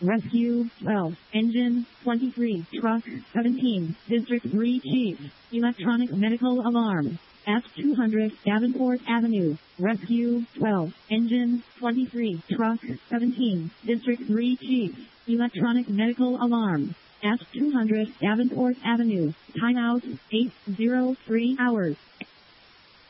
Rescue 12, Engine 23, Truck 17, District 3 Chief, Electronic Medical Alarm. F200 Davenport Avenue, Rescue 12, Engine 23, Truck 17, District 3 Chief, Electronic Medical Alarm. F200 Davenport Avenue, timeout 803 hours.